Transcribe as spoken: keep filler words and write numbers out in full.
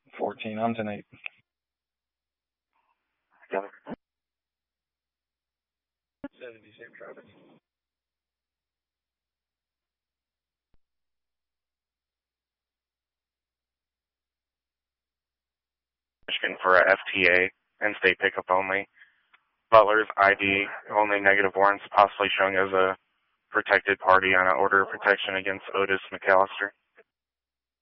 fourteen on tonight. seventy-six traffic. Michigan for a F T A and state pickup only. Butler's I D only negative warrants, possibly showing as a protected party on an order of protection against Otis McAllister.